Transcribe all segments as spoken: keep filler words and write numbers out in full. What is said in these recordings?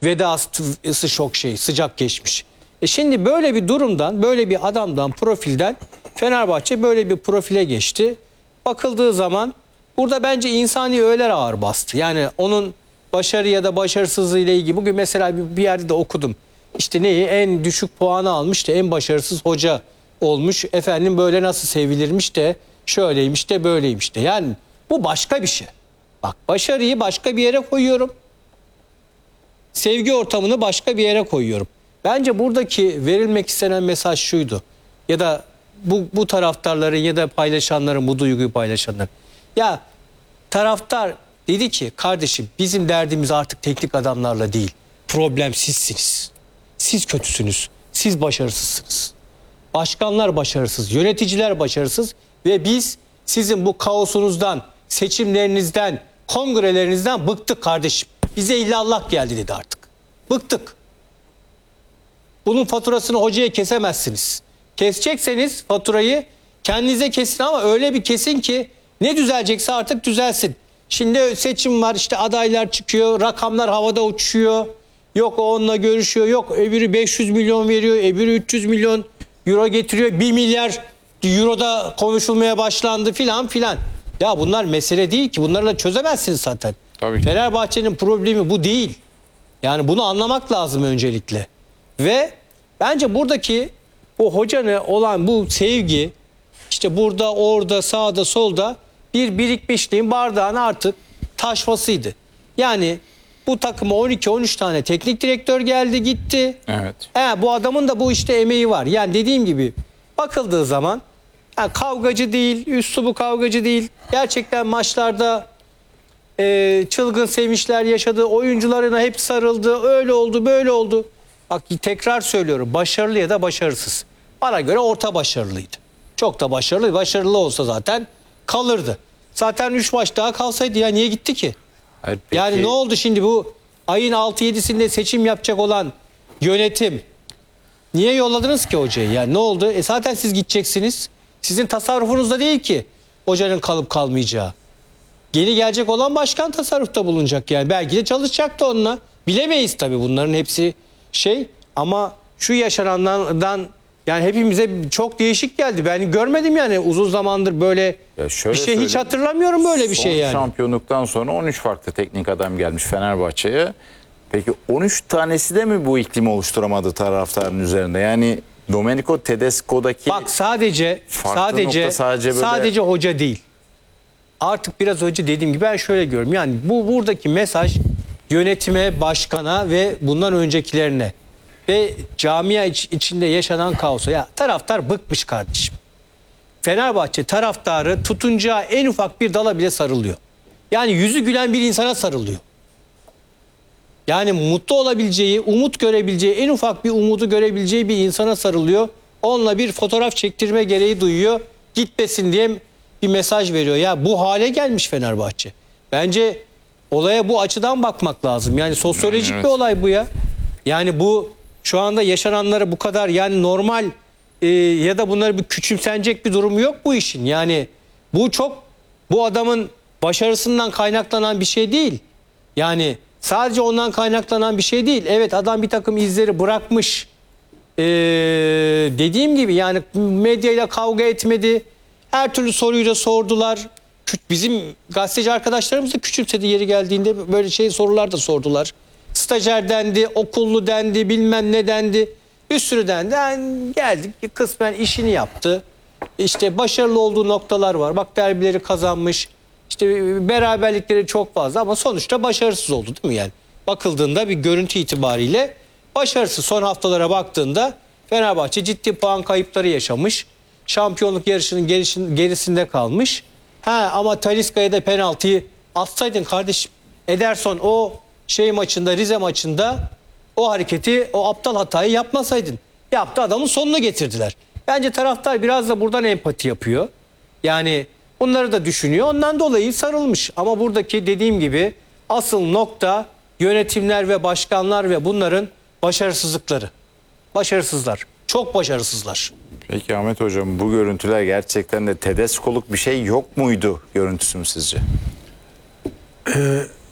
vedası çok şey sıcak geçmiş. E şimdi böyle bir durumdan, böyle bir adamdan, profilden Fenerbahçe böyle bir profile geçti. Bakıldığı zaman burada bence insani öğeler ağır bastı. Yani onun başarı ya da başarısızlığı ile ilgili bugün mesela bir yerde de okudum. İşte neyi en düşük puanı almış da en başarısız hoca olmuş. Efendim böyle nasıl sevilirmiş de şöyleymiş de böyleymiş de. Yani bu başka bir şey. Bak başarıyı başka bir yere koyuyorum. Sevgi ortamını başka bir yere koyuyorum. Bence buradaki verilmek istenen mesaj şuydu. Ya da bu, bu taraftarların ya da paylaşanların, bu duyguyu paylaşanların. Ya taraftar dedi ki kardeşim bizim derdimiz artık teknik adamlarla değil. Problem sizsiniz. Siz kötüsünüz. Siz başarısızsınız. Başkanlar başarısız, yöneticiler başarısız ve biz sizin bu kaosunuzdan, seçimlerinizden, kongrelerinizden bıktık kardeşim. Bize illallah geldi dedi artık. Bıktık. Bunun faturasını hocaya kesemezsiniz. Kesecekseniz faturayı kendinize kesin ama öyle bir kesin ki ne düzelecekse artık düzelsin. Şimdi seçim var, işte adaylar çıkıyor, rakamlar havada uçuyor. Yok o onunla görüşüyor, yok öbürü beş yüz milyon veriyor, öbürü üç yüz milyon euro getiriyor. bir milyar euroda konuşulmaya başlandı filan filan. Ya bunlar mesele değil ki, bunlarla çözemezsiniz zaten. Tabii ki. Fenerbahçe'nin problemi bu değil. Yani bunu anlamak lazım öncelikle. Ve bence buradaki o hocanın olan bu sevgi işte burada, orada, sağda, solda bir birikmişliğin bardağın artık taşmasıydı. Yani bu takıma on iki on üç tane teknik direktör geldi gitti. Evet. He, bu adamın da bu işte emeği var. Yani dediğim gibi bakıldığı zaman yani kavgacı değil, üslubu kavgacı değil. Gerçekten maçlarda e, çılgın sevinçler yaşadı. Oyuncularına hep sarıldı. Öyle oldu, böyle oldu. Bak tekrar söylüyorum. Başarılı ya da başarısız. Bana göre orta başarılıydı. Çok da başarılı. Başarılı olsa zaten kalırdı. Zaten üç maç daha kalsaydı ya niye gitti ki? Hayır, peki... Yani ne oldu şimdi bu ayın altı yedisinde seçim yapacak olan yönetim? Niye yolladınız ki hocayı? Yani ne oldu? E zaten siz gideceksiniz. Sizin tasarrufunuzda değil ki hocanın kalıp kalmayacağı. Yeni gelecek olan başkan tasarrufta bulunacak yani. Belki de çalışacaktı onunla. Bilemeyiz tabii, bunların hepsi şey ama şu yaşananlardan yani hepimize çok değişik geldi. Ben görmedim yani uzun zamandır böyle bir şey, hiç hatırlamıyorum böyle bir son şey yani. Şampiyonluktan sonra on üç farklı teknik adam gelmiş Fenerbahçe'ye. Peki on üç tanesi de mi bu iklimi oluşturamadı taraftarın üzerinde? Yani Domenico Tedesco'daki Bak sadece sadece sadece, böyle... sadece hoca değil. Artık biraz önce dediğim gibi ben şöyle görüyorum. Yani bu buradaki mesaj yönetime, başkana ve bundan öncekilerine ve camia iç, içinde yaşanan kaosa. Ya taraftar bıkmış kardeşim. Fenerbahçe taraftarı tutuncağı en ufak bir dala bile sarılıyor. Yani yüzü gülen bir insana sarılıyor. Yani mutlu olabileceği, umut görebileceği, en ufak bir umudu görebileceği bir insana sarılıyor. Onunla bir fotoğraf çektirme gereği duyuyor. Gitmesin diye bir mesaj veriyor. Ya bu hale gelmiş Fenerbahçe. Bence olaya bu açıdan bakmak lazım. Yani sosyolojik evet. bir olay bu ya. Yani bu şu anda yaşananları bu kadar yani normal e, ya da bunları bir küçümsenecek bir durumu yok bu işin. Yani bu çok bu adamın başarısından kaynaklanan bir şey değil. Yani sadece ondan kaynaklanan bir şey değil. Evet adam bir takım izleri bırakmış. Ee, dediğim gibi yani medyayla kavga etmedi. Her türlü soruyu da sordular. Bizim gazeteci arkadaşlarımız da küçümsedi yeri geldiğinde böyle şey sorular da sordular. Stajyer dendi, okullu dendi, bilmem ne dendi. Bir sürü dendi. Yani geldik kısmen işini yaptı. İşte başarılı olduğu noktalar var. Bak derbileri kazanmış. İşte beraberlikleri çok fazla ama sonuçta başarısız oldu değil mi yani? Bakıldığında bir görüntü itibariyle başarısız. Son haftalara baktığında Fenerbahçe ciddi puan kayıpları yaşamış. Şampiyonluk yarışının gerisinde kalmış. Ha ama Talisca'ya da penaltıyı atsaydın kardeşim. Ederson o şey maçında, Rize maçında o hareketi, o aptal hatayı yapmasaydın. Yaptı, adamın sonunu getirdiler. Bence taraftar biraz da buradan empati yapıyor. Yani bunları da düşünüyor. Ondan dolayı sarılmış. Ama buradaki dediğim gibi asıl nokta yönetimler ve başkanlar ve bunların başarısızlıkları. Başarısızlar. Çok başarısızlar. Peki Ahmet Hocam bu görüntüler gerçekten de Tedesco'luk bir şey yok muydu görüntüsü mü sizce? Ee,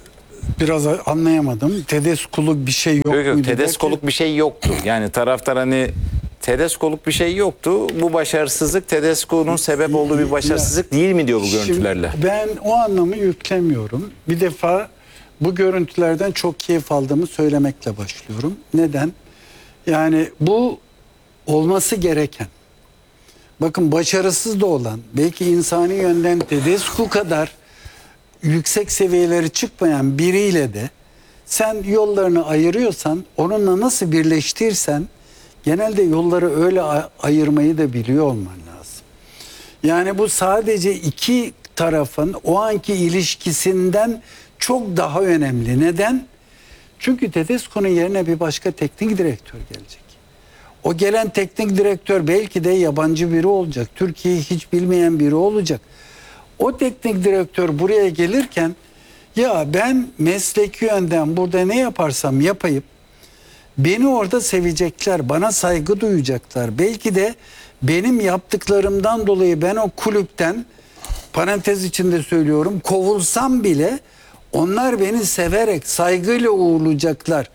biraz anlayamadım. Tedeskoluk bir şey yok, Yok yok muydu Tedeskoluk bir şey yoktu. Yani taraftar hani Tedeskoluk bir şey yoktu. Bu başarısızlık Tedesco'nun sebep olduğu bir başarısızlık değil mi diyor bu Şimdi görüntülerle? ben o anlamı yüklemiyorum. Bir defa bu görüntülerden çok keyif aldığımı söylemekle başlıyorum. Neden? Yani bu olması gereken. Bakın başarısız da olan, belki insani yönden Tedesco kadar yüksek seviyeleri çıkmayan biriyle de sen yollarını ayırıyorsan, onunla nasıl birleştirsen genelde yolları öyle ay- ayırmayı da biliyor olman lazım. Yani bu sadece iki tarafın o anki ilişkisinden çok daha önemli. Neden? Çünkü Tedesco'nun yerine bir başka teknik direktör gelecek. O gelen teknik direktör belki de yabancı biri olacak. Türkiye'yi hiç bilmeyen biri olacak. O teknik direktör buraya gelirken ya ben mesleki yönden burada ne yaparsam yapayım beni orada sevecekler, bana saygı duyacaklar. Belki de benim yaptıklarımdan dolayı ben o kulüpten, parantez içinde söylüyorum, kovulsam bile onlar beni severek, saygıyla uğurlayacaklar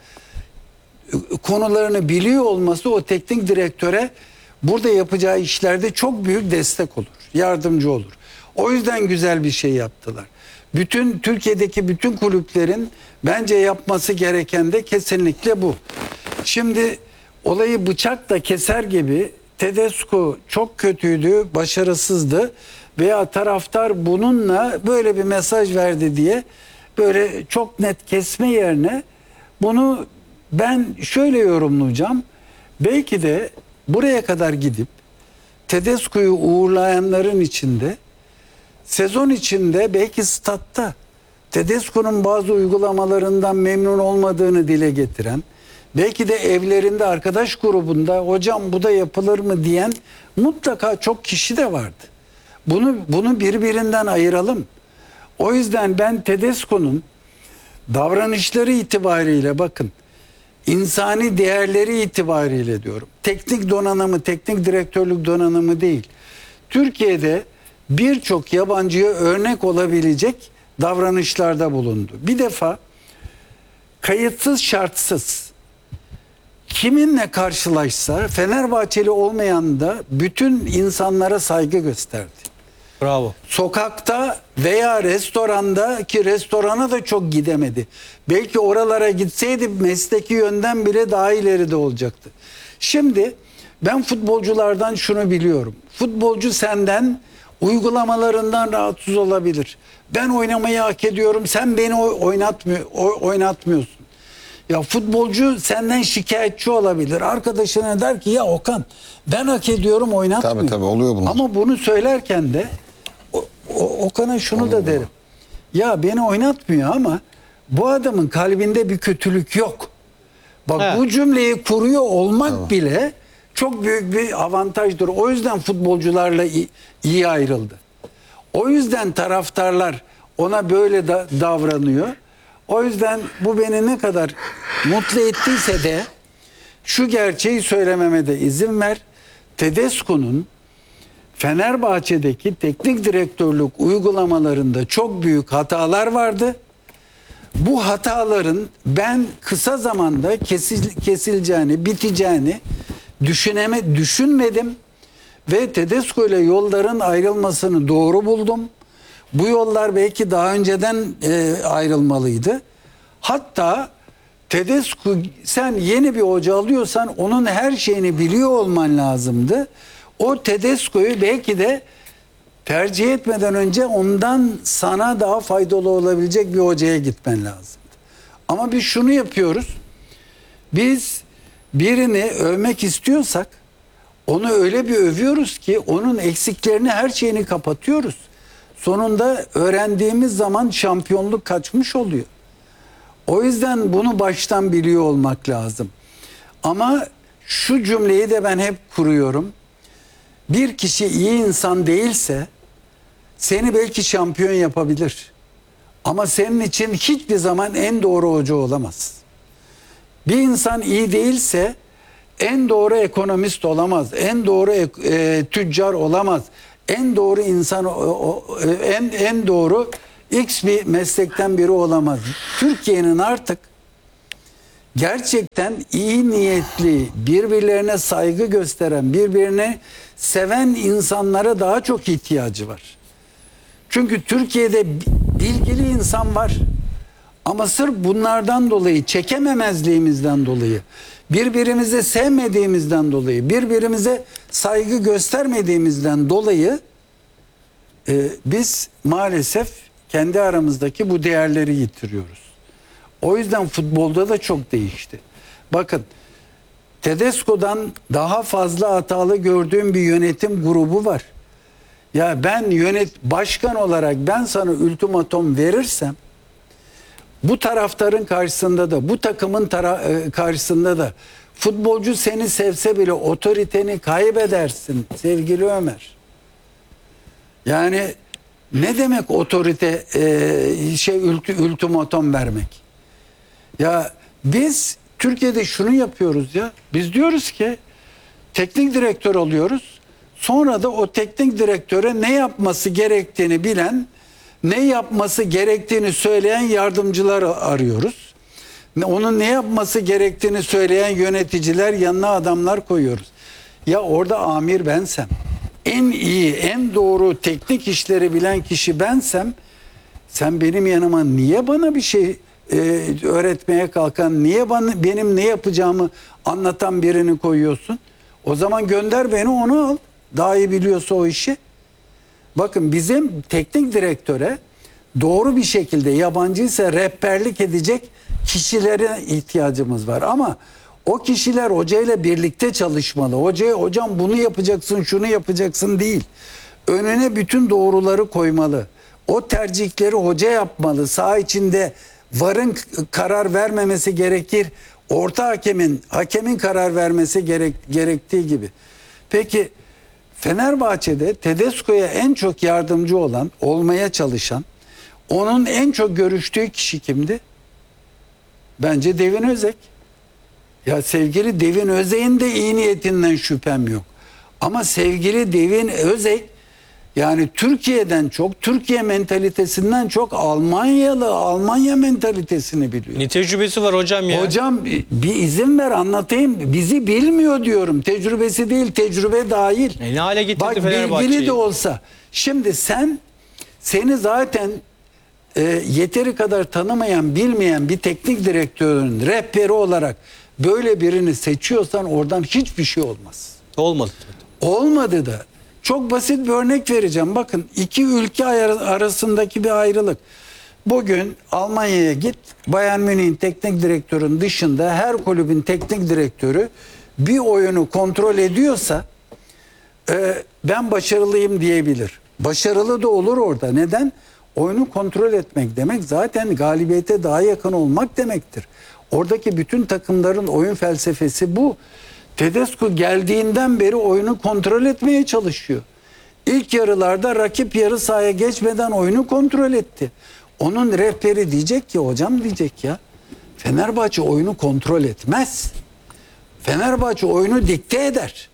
konularını biliyor olması o teknik direktöre burada yapacağı işlerde çok büyük destek olur, yardımcı olur. O yüzden güzel bir şey yaptılar. Bütün Türkiye'deki bütün kulüplerin bence yapması gereken de kesinlikle bu. Şimdi olayı bıçakla keser gibi Tedesco çok kötüydü, başarısızdı veya taraftar bununla böyle bir mesaj verdi diye böyle çok net kesme yerine bunu ben şöyle yorumlayacağım. Belki de buraya kadar gidip Tedesco'yu uğurlayanların içinde sezon içinde belki statta Tedesco'nun bazı uygulamalarından memnun olmadığını dile getiren, belki de evlerinde arkadaş grubunda hocam bu da yapılır mı diyen mutlaka çok kişi de vardı. Bunu bunu birbirinden ayıralım. O yüzden ben Tedesco'nun davranışları itibariyle bakın insani değerleri itibariyle diyorum. Teknik donanımı, teknik direktörlük donanımı değil. Türkiye'de birçok yabancıya örnek olabilecek davranışlarda bulundu. Bir defa kayıtsız şartsız kiminle karşılaşsa Fenerbahçeli olmayan da bütün insanlara saygı gösterdi. Bravo. Sokakta veya restoranda ki restorana da çok gidemedi. Belki oralara gitseydi mesleki yönden bile daha ileride olacaktı. Şimdi ben futbolculardan şunu biliyorum. Futbolcu senden uygulamalarından rahatsız olabilir. Ben oynamayı hak ediyorum. Sen beni oynatmıyor, oynatmıyorsun. Ya futbolcu senden şikayetçi olabilir. Arkadaşına der ki ya Okan ben hak ediyorum oynatmıyor. Tabii tabii oluyor bunlar. Ama bunu söylerken de o, o, Okan'a şunu oluyor da derim. Bu. Ya beni oynatmıyor ama bu adamın kalbinde bir kötülük yok. Bak evet. Bu cümleyi kuruyor olmak evet. bile çok büyük bir avantajdır. O yüzden futbolcularla iyi, iyi ayrıldı. O yüzden taraftarlar ona böyle da, davranıyor. O yüzden bu beni ne kadar mutlu ettiyse de şu gerçeği söylememe de izin ver. Tedesco'nun Fenerbahçe'deki teknik direktörlük uygulamalarında çok büyük hatalar vardı. Bu hataların ben kısa zamanda kesil, kesileceğini, biteceğini düşüneme, düşünmedim. Ve Tedesco ile yolların ayrılmasını doğru buldum. Bu yollar belki daha önceden e, ayrılmalıydı. Hatta Tedesco sen yeni bir hoca alıyorsan onun her şeyini biliyor olman lazımdı. O Tedesco'yu belki de tercih etmeden önce ondan sana daha faydalı olabilecek bir hocaya gitmen lazımdı. Ama biz şunu yapıyoruz. Biz birini övmek istiyorsak onu öyle bir övüyoruz ki onun eksiklerini her şeyini kapatıyoruz. Sonunda öğrendiğimiz zaman şampiyonluk kaçmış oluyor. O yüzden bunu baştan biliyor olmak lazım. Ama şu cümleyi de ben hep kuruyorum. Bir kişi iyi insan değilse seni belki şampiyon yapabilir. Ama senin için hiçbir zaman en doğru hoca olamaz. Bir insan iyi değilse en doğru ekonomist olamaz. En doğru e, tüccar olamaz. En doğru insan o, o, en en doğru X bir meslekten biri olamaz. Türkiye'nin artık gerçekten iyi niyetli, birbirlerine saygı gösteren, birbirini seven insanlara daha çok ihtiyacı var. Çünkü Türkiye'de bilgili insan var. Ama sırf bunlardan dolayı, çekememezliğimizden dolayı, birbirimizi sevmediğimizden dolayı, birbirimize saygı göstermediğimizden dolayı e, biz maalesef kendi aramızdaki bu değerleri yitiriyoruz. O yüzden futbolda da çok değişti. Bakın, Tedesco'dan daha fazla hatalı gördüğüm bir yönetim grubu var. Ya ben yönet başkan olarak ben sana ultimatom verirsem, bu taraftarın karşısında da, bu takımın tara- karşısında da futbolcu seni sevse bile otoriteni kaybedersin sevgili Ömer. Yani ne demek otorite e, şey ulti- ultimatom vermek? Ya biz Türkiye'de şunu yapıyoruz ya. Biz diyoruz ki teknik direktör oluyoruz. Sonra da o teknik direktöre ne yapması gerektiğini bilen, ne yapması gerektiğini söyleyen yardımcılar arıyoruz. Onun ne yapması gerektiğini söyleyen yöneticiler, yanına adamlar koyuyoruz. Ya orada amir bensem, en iyi, en doğru teknik işleri bilen kişi bensem, sen benim yanıma niye bana bir şey e, öğretmeye kalkan, niye bana benim ne yapacağımı anlatan birini koyuyorsun? O zaman gönder beni, onu al. Daha iyi biliyorsa o işi. Bakın, bizim teknik direktöre doğru bir şekilde, yabancıysa rehberlik edecek kişilere ihtiyacımız var. Ama o kişiler hocayla birlikte çalışmalı. Hocaya hocam bunu yapacaksın, şunu yapacaksın değil. Önüne bütün doğruları koymalı. O tercihleri hoca yapmalı. Saha içinde VAR'ın karar vermemesi gerekir. Orta hakemin, hakemin karar vermesi gerek, gerektiği gibi. Peki Fenerbahçe'de Tedesco'ya en çok yardımcı olan, olmaya çalışan, onun en çok görüştüğü kişi kimdi? Bence Devin Özek. Ya sevgili Devin Özek'in de iyi niyetinden şüphem yok. Ama sevgili Devin Özek, yani Türkiye'den çok, Türkiye mentalitesinden çok Almanyalı, Almanya mentalitesini biliyor. Ne tecrübesi var hocam ya? Hocam bir izin ver anlatayım. Bizi bilmiyor diyorum. Tecrübesi değil, tecrübe dahil. E ne hale getirdi Bak, Fenerbahçe'yi? bilgili de olsa. Şimdi sen, seni zaten e, yeteri kadar tanımayan, bilmeyen bir teknik direktörün rehberi olarak böyle birini seçiyorsan oradan hiçbir şey olmaz. Olmadı. Olmadı da. Çok basit bir örnek vereceğim. Bakın, iki ülke arasındaki bir ayrılık. Bugün Almanya'ya git, Bayern Münih'in teknik direktörün dışında her kulübün teknik direktörü bir oyunu kontrol ediyorsa e, ben başarılıyım diyebilir. Başarılı da olur orada. Neden? Oyunu kontrol etmek demek zaten galibiyete daha yakın olmak demektir. Oradaki bütün takımların oyun felsefesi bu. Tedesco geldiğinden beri oyunu kontrol etmeye çalışıyor. İlk yarılarda rakip yarı sahaya geçmeden oyunu kontrol etti. Onun rehberi diyecek ki, hocam diyecek ya, Fenerbahçe oyunu kontrol etmez. Fenerbahçe oyunu dikte eder.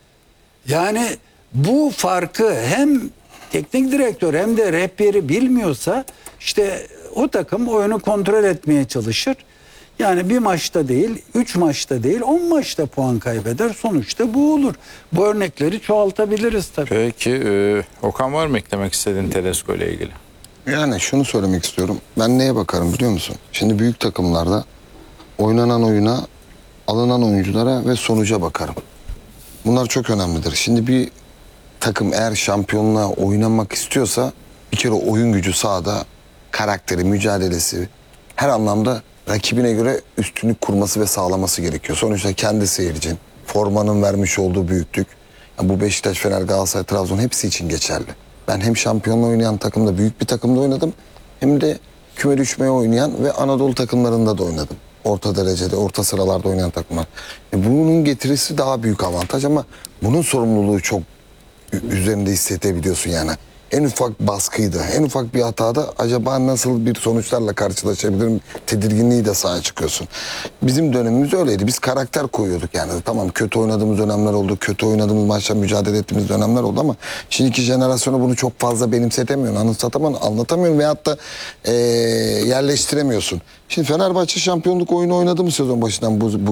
Yani bu farkı hem teknik direktör hem de rehberi bilmiyorsa işte o takım oyunu kontrol etmeye çalışır. Yani bir maçta değil, üç maçta değil, on maçta puan kaybeder. Sonuçta bu olur. Bu örnekleri çoğaltabiliriz tabii. Peki e, Okan, var mı eklemek istediğin Tedesco ile ilgili? Yani şunu söylemek istiyorum. Ben neye bakarım biliyor musun? Şimdi büyük takımlarda oynanan oyuna, alınan oyunculara ve sonuca bakarım. Bunlar çok önemlidir. Şimdi bir takım eğer şampiyonluğa oynamak istiyorsa bir kere oyun gücü sahada, karakteri, mücadelesi her anlamda rakibine göre üstünlük kurması ve sağlaması gerekiyor. Sonuçta kendi seyircin, formanın vermiş olduğu büyüklük. Yani bu Beşiktaş, Fener, Galatasaray, Trabzon hepsi için geçerli. Ben hem şampiyonla oynayan takımda, büyük bir takımda oynadım, hem de küme düşmeye oynayan ve Anadolu takımlarında da oynadım. Orta derecede, orta sıralarda oynayan takımlar. E bunun getirisi daha büyük avantaj ama bunun sorumluluğu çok üzerinde hissedebiliyorsun yani. en ufak baskıydı. En ufak bir hatada acaba nasıl bir sonuçlarla karşılaşabilirim tedirginliği de sahaya çıkıyorsun. Bizim dönemimiz öyleydi. Biz karakter koyuyorduk yani. Tamam kötü oynadığımız dönemler oldu. Kötü oynadığımız maçta mücadele ettiğimiz dönemler oldu ama şimdiki jenerasyona bunu çok fazla benimsetemiyorsun. Anımsatamıyorsun, anlatamıyorsun veyahut da ee, yerleştiremiyorsun. Şimdi Fenerbahçe şampiyonluk oyunu oynadı mı sezon başından bu, bu